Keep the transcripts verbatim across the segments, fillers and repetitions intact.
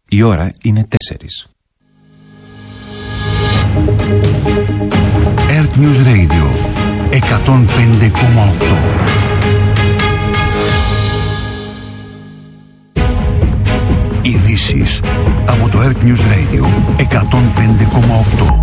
Η ώρα είναι τέσσερις. Earth News Radio εκατόν πέντε κόμμα οκτώ. Ειδήσεις από το Earth News Radio εκατόν πέντε κόμμα οκτώ.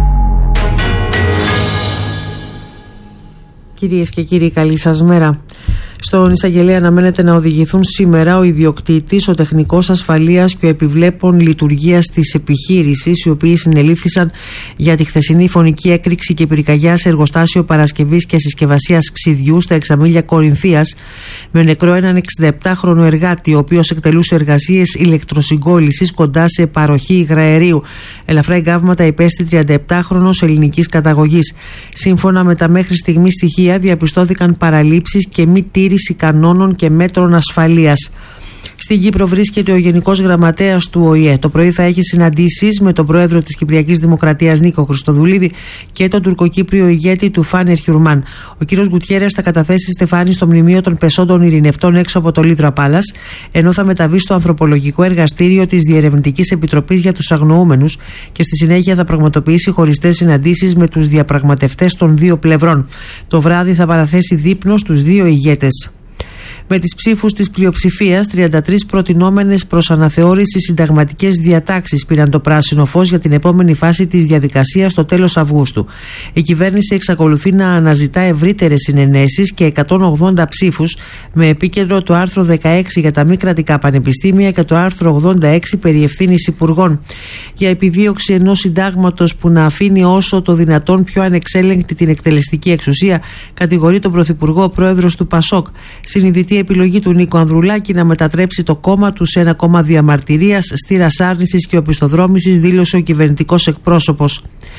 Κυρίες και κύριοι, καλή σας μέρα. Στον εισαγγελέα αναμένεται να οδηγηθούν σήμερα ο ιδιοκτήτης, ο τεχνικός ασφαλείας και ο επιβλέπων λειτουργίας της επιχείρησης, οι οποίοι συνελήφθησαν για τη χθεσινή φωνική έκρηξη και πυρκαγιά σε εργοστάσιο παρασκευής και συσκευασίας ξυδιού στα Εξαμήλια Κορινθίας, με νεκρό έναν εξηνταεπτάχρονο εργάτη, ο οποίος εκτελούσε εργασίες ηλεκτροσυγκόλλησης κοντά σε παροχή υγραερίου. Ελαφρά εγκάβματα υπέστη τριανταεπτάχρονος ελληνικής καταγωγής. Σύμφωνα με τα μέχρι στιγμή στοιχεία, διαπιστώθηκαν παραλήψεις και μη τήρηση κανόνων και μέτρων ασφαλείας. Στην Κύπρο βρίσκεται ο Γενικός Γραμματέας του Ο Η Ε. Το πρωί θα έχει συναντήσεις με τον πρόεδρο της Κυπριακής Δημοκρατίας Νίκο Χριστοδουλίδη και τον τουρκοκύπριο ηγέτη του Φάνερ Χιουρμάν. Ο κ. Γκουτιέρες θα καταθέσει στεφάνι στο μνημείο των πεσόντων ειρηνευτών έξω από το Λίδρα Πάλας, ενώ θα μεταβεί στο ανθρωπολογικό εργαστήριο της Διερευνητικής Επιτροπής για τους Αγνοούμενους και στη συνέχεια θα πραγματοποιήσει χωριστές συναντήσεις με τους διαπραγματευτές των δύο πλευρών. Το βράδυ θα παραθέσει δείπνο στους δύο ηγέτες. Με τις ψήφους της πλειοψηφίας, τριάντα τρεις προτινόμενες προς αναθεώρηση συνταγματικές διατάξεις πήραν το πράσινο φως για την επόμενη φάση της διαδικασίας στο τέλος Αυγούστου. Η κυβέρνηση εξακολουθεί να αναζητά ευρύτερες συνενέσεις και εκατόν ογδόντα ψήφους, με επίκεντρο το άρθρο δεκαέξι για τα μη κρατικά πανεπιστήμια και το άρθρο ογδόντα έξι περί ευθύνης υπουργών. Για επιδίωξη ενός συντάγματος που να αφήνει όσο το δυνατόν πιο ανεξέλεγκτη την εκτελεστική εξουσία, κατηγορεί τον Πρωθυπουργό ο πρόεδρος του Πασόκ. Συνειδητή επιλογή του Νίκο Ανδρουλάκη να μετατρέψει το κόμμα του σε ένα κόμμα διαμαρτυρίας, στήρας άρνησης και οπισθοδρόμησης, δήλωσε ο κυβερνητικός εκπρόσωπος.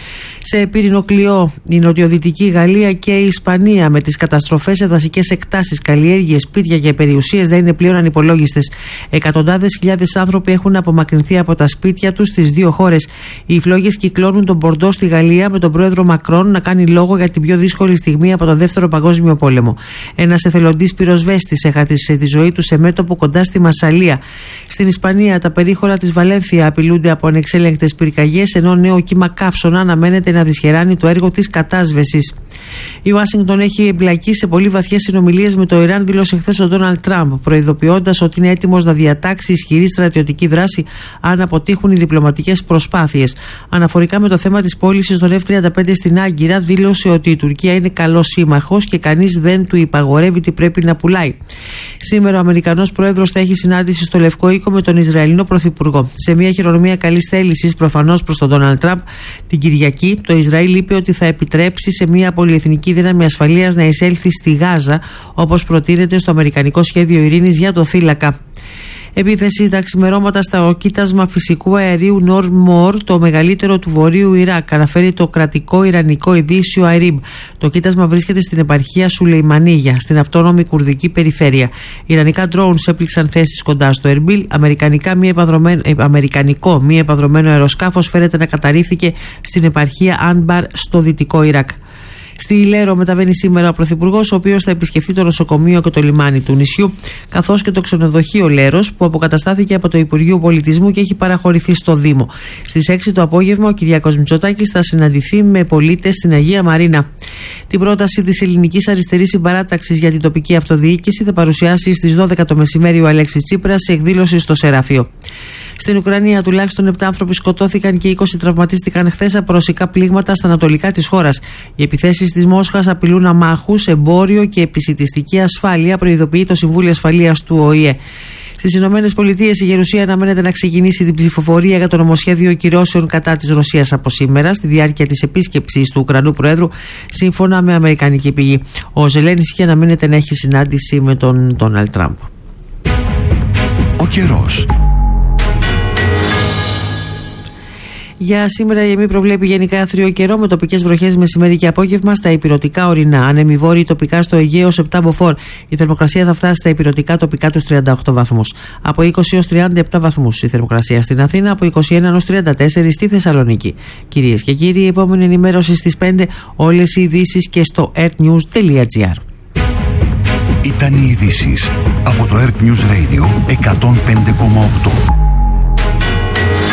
Σε πύρινο κλειό, η νοτιοδυτική Γαλλία και η Ισπανία, με τις καταστροφές σε δασικές εκτάσεις, καλλιέργειες, σπίτια και περιουσίες, δεν είναι πλέον ανυπολόγιστες. Εκατοντάδες χιλιάδες άνθρωποι έχουν απομακρυνθεί από τα σπίτια τους στις δύο χώρες. Οι φλόγες κυκλώνουν τον Μπορντό στη Γαλλία, με τον πρόεδρο Μακρόν να κάνει λόγο για την πιο δύσκολη στιγμή από τον Δεύτερο Παγκόσμιο Πόλεμο. Ένας εθελοντής πυροσβέστης έχασε τη ζωή του σε μέτωπο κοντά στη Μασσαλία. Στην Ισπανία, τα περίχωρα της Βαλένθια απειλούνται από ανεξέλεγκτες πυρκαγιές, ενώ νέο κύμα καύσωνα αναμένεται να δυσχεράνει το έργο της κατάσβεσης. Η Ουάσιγκτον έχει εμπλακεί σε πολύ βαθιές συνομιλίες με το Ιράν, δήλωσε χθες ο Ντόναλντ Τραμπ, προειδοποιώντας ότι είναι έτοιμος να διατάξει ισχυρή στρατιωτική δράση αν αποτύχουν οι διπλωματικές προσπάθειες. Αναφορικά με το θέμα της πώλησης των εφ τριάντα πέντε στην Άγκυρα, δήλωσε ότι η Τουρκία είναι καλός σύμμαχος και κανείς δεν του υπαγορεύει τι πρέπει να πουλάει. Σήμερα ο Αμερικανός πρόεδρος θα έχει συνάντηση στο Λευκό Οίκο με τον Ισραηλινό πρωθυπουργό. Σε μια χειρονομία καλής θέλησης προφανώς προς τον Ντόναλντ Τραμπ, την Κυριακή το Ισραήλ είπε ότι θα επιτρέψει σε μια πολυεθνική δύναμη ασφαλείας να εισέλθει στη Γάζα, όπως προτείνεται στο Αμερικανικό Σχέδιο Ειρήνης για το θύλακα. Επίθεση τα ξημερώματα στα κοίτασμα φυσικού αερίου Νορμόρ, το μεγαλύτερο του βορείου Ιράκ, αναφέρει το κρατικό ιρανικό ειδήσιο Αϊρίμ. Το κοίτασμα βρίσκεται στην επαρχία Σουλεϊμανίγια, στην αυτόνομη κουρδική περιφέρεια. Ιρανικά drones έπληξαν θέσεις κοντά στο Ερμπίλ. Αμερικανικά μη ε, αμερικανικό μη επανδρομένο αεροσκάφος φέρεται να καταρρίφθηκε στην επαρχία Άνμπαρ στο δυτικό Ιράκ. Στη Λέρο μεταβαίνει σήμερα ο Πρωθυπουργός, ο οποίος θα επισκεφθεί το νοσοκομείο και το λιμάνι του νησιού, καθώς και το ξενοδοχείο Λέρος, που αποκαταστάθηκε από το Υπουργείο Πολιτισμού και έχει παραχωρηθεί στο Δήμο. Στις έξι το απόγευμα, ο Κυριάκος Μητσοτάκης θα συναντηθεί με πολίτες στην Αγία Μαρίνα. Την πρόταση της Ελληνικής Αριστερής Συμπαράταξης για την τοπική αυτοδιοίκηση θα παρουσιάσει στις δώδεκα το μεσημέρι ο Αλέξης Τσίπρας σε εκδήλωση στο Σεράφιο. Στην Ουκρανία τουλάχιστον επτά άνθρωποι σκοτώθηκαν και είκοσι τραυματίστηκαν χθες από ρωσικά πλήγματα στα ανατολικά της χώρας. Οι επιθέσεις της Μόσχας απειλούν αμάχους, εμπόριο και επισιτιστική ασφάλεια, προειδοποιεί το Συμβούλιο Ασφαλείας του Ο Η Ε. Στις Ηνωμένες Πολιτείες η Γερουσία αναμένεται να ξεκινήσει την ψηφοφορία για το νομοσχέδιο κυρώσεων κατά της Ρωσίας από σήμερα, στη διάρκεια της επίσκεψης του Ουκρανού Προέδρου, σύμφωνα με αμερικανική πηγή. Ο Ζελένσκι αναμένεται να έχει συνάντηση με τον Ντόναλντ Τραμπ. Ο καιρός. Για σήμερα η ΕΜΗ προβλέπει γενικά άθριο καιρό με τοπικές βροχές μεσημέρι και απόγευμα στα ηπειρωτικά ορεινά. Άνεμοι βόρειοι τοπικά στο Αιγαίο επτά μποφόρ. Η θερμοκρασία θα φτάσει στα ηπειρωτικά τοπικά τους τριάντα οκτώ βαθμούς. Από είκοσι έως τριάντα επτά βαθμούς η θερμοκρασία στην Αθήνα, από είκοσι ένα έως τριάντα τέσσερα στη Θεσσαλονίκη. Κυρίες και κύριοι, η επόμενη ενημέρωση στις πέντε. Όλες οι ειδήσεις και στο earthnews τελεία gr. Ήταν οι ειδήσεις από το Earth News Radio εκατόν πέντε κόμμα οκτώ.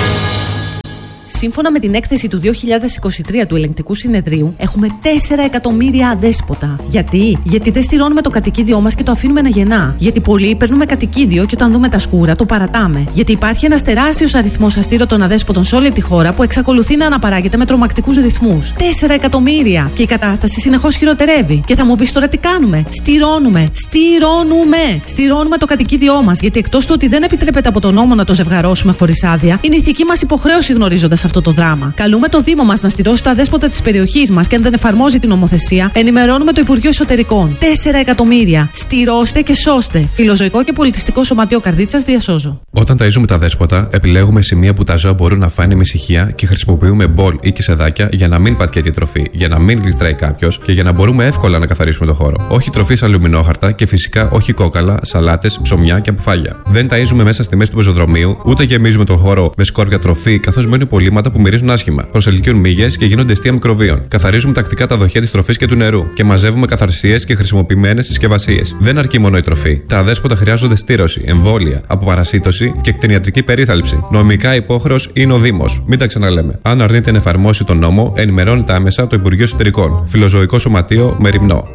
Σύμφωνα με την έκθεση του δύο χιλιάδες είκοσι τρία του Ελεγκτικού Συνεδρίου, έχουμε τέσσερα εκατομμύρια αδέσποτα. Γιατί? Γιατί δεν στηρώνουμε το κατοικίδιό μας και το αφήνουμε να γεννά. Γιατί πολλοί παίρνουμε κατοικίδιο και όταν δούμε τα σκούρα το παρατάμε. Γιατί υπάρχει ένας τεράστιος αριθμός αστήρωτων αδέσποτων σε όλη τη χώρα που εξακολουθεί να αναπαράγεται με τρομακτικούς ρυθμούς. τέσσερα εκατομμύρια! Και η κατάσταση συνεχώς χειροτερεύει. Και θα μου πεις τώρα τι κάνουμε? Στηρώνουμε! Στηρώνουμε! Στηρώνουμε το κατοικίδιό μας. Γιατί εκτός του ότι δεν επιτρέπεται από τον νόμο να το ζευγαρώσουμε χωρίς άδεια, είναι ηθική μας υποχρέωση γνωρίζοντας αυτό το δράμα. Καλούμε το Δήμο μας να στηρώσει τα αδέσποτα της περιοχής μας και αν δεν εφαρμόζει την νομοθεσία, ενημερώνουμε το Υπουργείο Εσωτερικών. τέσσερα εκατομμύρια! Στηρώστε και σώστε! Φιλοζωικό και πολιτιστικό σωματείο Καρδίτσας, διασώζω. Όταν ταΐζουμε τα δέσποτα, επιλέγουμε σημεία που τα ζώα μπορούν να φάνε με ησυχία και χρησιμοποιούμε μπολ ή κισεδάκια για να μην πατιέται η τροφή, για να μην γλιστράει κάποιος και για να μπορούμε εύκολα να καθαρίσουμε το χώρο. Όχι τροφή σε αλουμινόχαρτα και φυσικά όχι κόκαλα, σαλάτες, ψωμιά και αποφάγια. Δεν ταΐζουμε μέσα στη μέση του πεζοδρομίου, ούτε γεμίζουμε το χώρο με σκόρπια τροφή, καθώς μένουν υπολείμματα που μυρίζουν άσχημα, προσελκύουν μύγες και γίνονται αιστεία μικροβίων. Καθαρίζουμε τακτικά τα δοχεία της τροφής και του νερού και μαζεύουμε καθαρσίες και χρησιμοποιημένες συσκευασίες. Δεν αρκεί μόνο η τροφή. Τα αδέσποτα χρειάζονται στήρωση, εμβόλια, αποπαρασίτωση και κτηνιατρική περίθαλψη. Νομικά υπόχρεος είναι ο Δήμος. Μην τα ξαναλέμε. Αν αρνείται να εφαρμόσει τον νόμο, ενημερώνεται άμεσα το Υπουργείο Εσωτερικών. Φιλοζωικό Σωματείο Μεριμνό.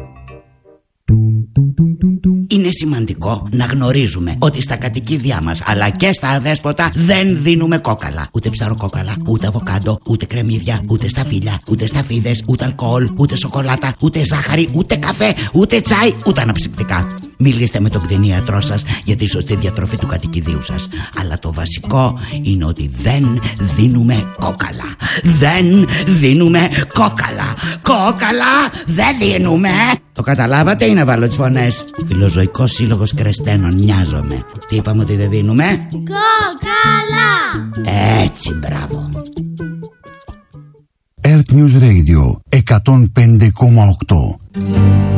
Είναι σημαντικό να γνωρίζουμε ότι στα κατοικίδια μας αλλά και στα αδέσποτα δεν δίνουμε κόκαλα. Ούτε ψαροκόκαλα, ούτε αβοκάντο, ούτε κρεμμύδια, ούτε σταφύλια, ούτε σταφίδες, ούτε αλκοόλ, ούτε σοκολάτα, ούτε ζάχαρη, ούτε καφέ, ούτε τσάι, ούτε αναψυκτικά. Μιλήστε με τον κτηνίατρό σας για τη σωστή διατροφή του κατοικιδίου σας. Αλλά το βασικό είναι ότι δεν δίνουμε κόκαλα. Δεν δίνουμε κόκαλα. Κόκαλα δεν δίνουμε. Το καταλάβατε ή να βάλω τις φωνές? Φιλοζωικός Σύλλογος Κρεστένων, νοιάζομαι. Τι είπαμε ότι δεν δίνουμε? Κόκαλα. Έτσι, μπράβο. Earth News Radio εκατόν πέντε κόμμα οκτώ.